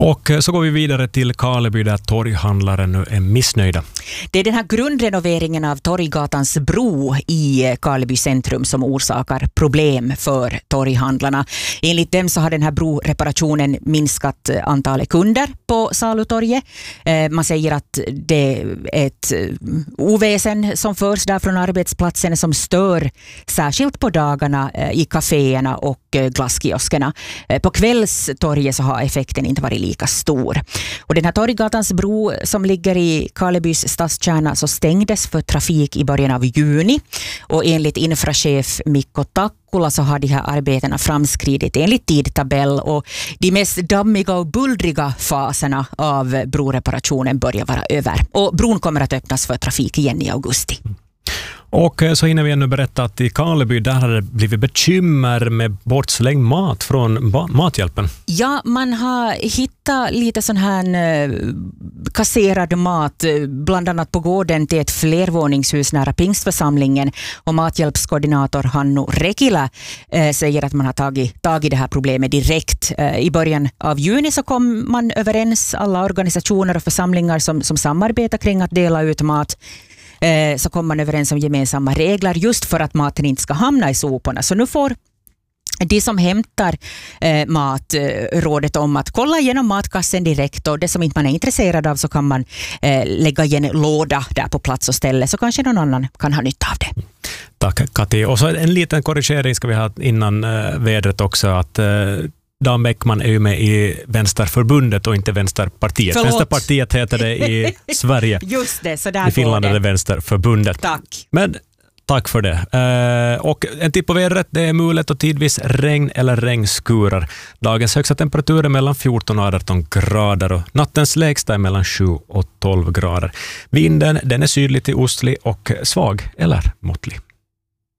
Och så går vi vidare till Karleby där torghandlaren nu är missnöjda. Det är den här grundrenoveringen av Torggatans bro i Karleby centrum som orsakar problem för torghandlarna. Enligt dem så har den här broreparationen minskat antalet kunder på Salutorget. Man säger att det är ett oväsen som förs där från arbetsplatsen som stör särskilt på dagarna i kaféerna och glasskioskerna. På kvällstorget så har effekten inte varit lika stor. Och den här Torggatans bro som ligger i Karlebys stadskärna så stängdes för trafik i början av juni. Och enligt infrachef Mikko Takkula så har de här arbetena framskridit enligt tidtabell och de mest dammiga och bullriga faserna av broreparationen börjar vara över. Och bron kommer att öppnas för trafik igen i augusti. Och så hinner vi ännu berätta att i Karleby där har det blivit bekymmer med bortslängd mat från Mathjälpen. Ja, man har hittat lite sån här kasserad mat, bland annat på gården till ett flervåningshus nära Pingstförsamlingen. Och Mathjälpskoordinator Hannu Rekilä säger att man har tagit det här problemet direkt. I början av juni så kom man överens, alla organisationer och församlingar som samarbetar kring att dela ut mat. Så kommer man överens om gemensamma regler just för att maten inte ska hamna i soporna. Så nu får de som hämtar mat rådet om att kolla igenom matkassen direkt, och det som inte man är intresserad av så kan man lägga i en låda där på plats och ställe, så kanske någon annan kan ha nytta av det. Tack Kati. Och så en liten korrigering ska vi ha innan vädret också, att Dan Bäckman är ju med i Vänsterförbundet och inte Vänsterpartiet. Förlåt. Vänsterpartiet heter det i Sverige. Just det, så där i Finland är det Vänsterförbundet. Tack. Men tack för det. Och en tipp på vädret, det är mulet och tidvis regn eller regnskurar. Dagens högsta temperatur är mellan 14 och 18 grader och nattens lägsta är mellan 7 och 12 grader. Vinden den är sydlig till ostlig och svag eller måttlig.